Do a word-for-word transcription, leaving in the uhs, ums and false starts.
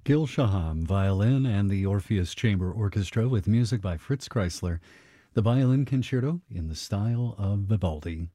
Gil Shaham, violin, and the Orpheus Chamber Orchestra with music by Fritz Kreisler, the violin concerto in the style of Vivaldi.